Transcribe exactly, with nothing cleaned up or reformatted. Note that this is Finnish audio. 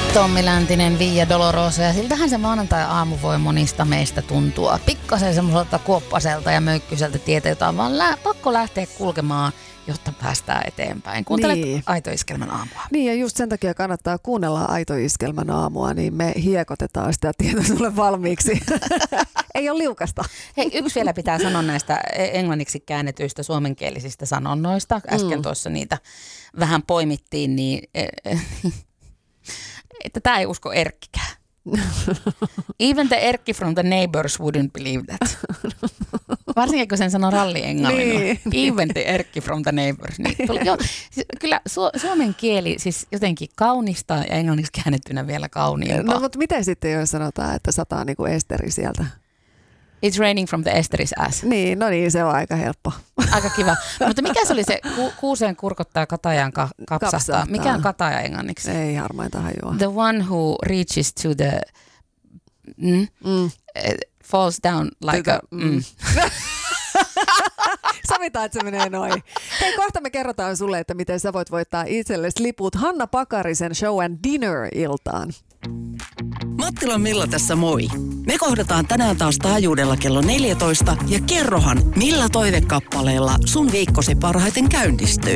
Tommi Läntinen, Via Dolorosa, ja siltähän se maanantai-aamu voi monista meistä tuntua pikkasen semmoiselta kuoppaselta ja möykkyseltä tietä, jota on vaan lä- pakko lähteä kulkemaan, jotta päästään eteenpäin. Kuuntelet niin. Aito Iskelmän aamua. Niin, ja just sen takia kannattaa kuunnella Aito Iskelmän aamua, niin me hiekotetaan sitä tietä sulle valmiiksi. Ei ole liukasta. Hei, yksi vielä pitää sanoa näistä englanniksi käännetyistä suomenkielisistä sanonnoista. Äsken mm. tuossa niitä vähän poimittiin, niin että tämä ei usko Erkkikään. Even the Erkki from the neighbors wouldn't believe that. Varsinkin kun sen sanoo ralli-englannilla. Niin. Even the Erkki from the neighbors. Niin tuli, joo, siis kyllä su- suomen kieli siis jotenkin kaunista ja englanniksi käännettynä vielä kauniimpaa. No mutta miten sitten jos sanotaan, että sataa niinku esteri sieltä? It's raining from the Esteris ass. Niin, no niin, se on aika helppo. Aika kiva. Mutta mikä se oli se ku- kuuseen kurkottaa katajan ka- kapsahtaa? Kapsahtaa. Mikä on kataja englanniksi? Ei harmainta hajua. The one who reaches to the... Mm, mm. Falls down like a... Mm. Sovitaan, että se menee noin. Hei, kohta me kerrotaan sulle, että miten sä voit voittaa itsellesi liput Hanna Pakarisen Show and Dinner-iltaan. Mattilan Milla tässä moi. Me kohdataan tänään taas taajuudella kello neljätoista ja kerrohan, millä toivekappaleella sun viikkosi parhaiten käynnistyy.